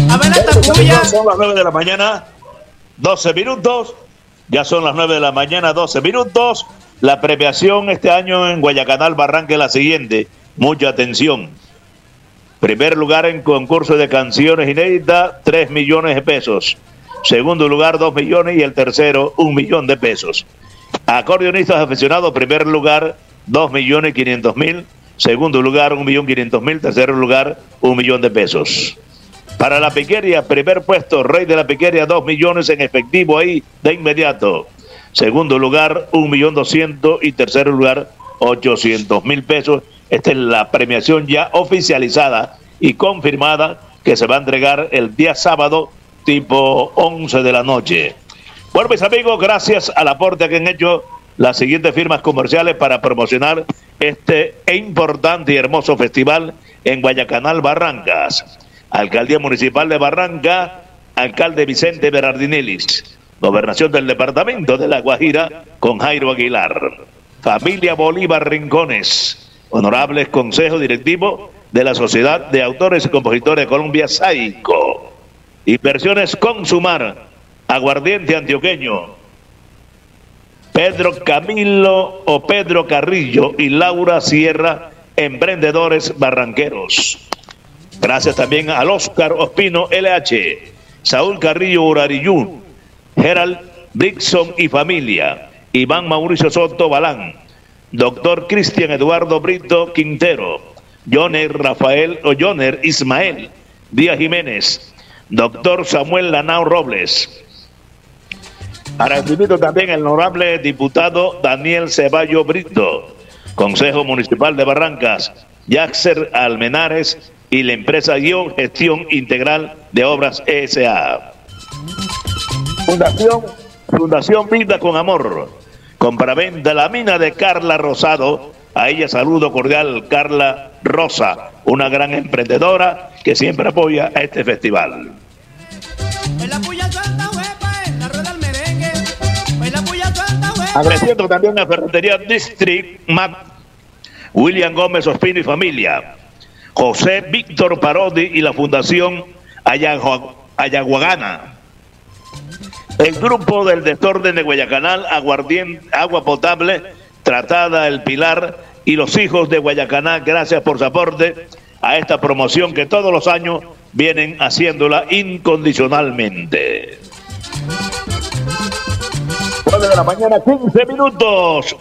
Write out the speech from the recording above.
A ver esta puya. Son las 9 de la mañana, 12 minutos. Ya son las 9 de la mañana, 12 minutos. La premiación este año en Guayacanal Barranca es la siguiente. Mucha atención. Primer lugar en concurso de canciones inéditas, 3 millones de pesos. Segundo lugar, 2 millones. Y el tercero, 1 millón de pesos. Acordeonistas aficionados, primer lugar, 2.500.000. Segundo lugar, 1.500.000. Tercer lugar, 1 millón de pesos. Para la piquería, primer puesto, Rey de la Piquería, 2 millones en efectivo ahí de inmediato. Segundo lugar, 1.200.000 y tercer lugar, 800.000 pesos. Esta es la premiación ya oficializada y confirmada que se va a entregar el día sábado tipo 11 de la noche. Bueno, mis amigos, gracias al aporte que han hecho las siguientes firmas comerciales para promocionar este importante y hermoso festival en Guayacanal Barrancas. Alcaldía Municipal de Barranca, alcalde Vicente Berardinellis. Gobernación del Departamento de La Guajira con Jairo Aguilar. Familia Bolívar Rincones. Honorables Consejo Directivo de la Sociedad de Autores y Compositores de Colombia, SAICO. Inversiones Consumar. Aguardiente antioqueño. Pedro Camilo o Pedro Carrillo y Laura Sierra, emprendedores barranqueros. Gracias también al Oscar Ospino LH, Saúl Carrillo Urariyú, Gerald Dixon y familia, Iván Mauricio Soto Balán, Doctor Cristian Eduardo Brito Quintero, Joner Ismael Díaz Jiménez, Doctor Samuel Lanao Robles. Para recibirlo también el honorable diputado Daniel Ceballo Brito, Consejo Municipal de Barrancas, Yaxer Almenares y la empresa Gestión Integral de Obras S.A. Fundación Vida con Amor. Compraventa La Mina de Carla Rosado. A ella saludo cordial, Carla Rosa, una gran emprendedora que siempre apoya a este festival. Agradeciendo también a Ferretería District Mac, William Gómez Ospino y familia, José Víctor Parodi y la Fundación Ayaguagana. El grupo del desorden de Guayacanal, Aguardiente, Agua Potable, Tratada El Pilar y los hijos de Guayacanal, gracias por su aporte a esta promoción que todos los años vienen haciéndola incondicionalmente. 9 de la mañana, 15 minutos.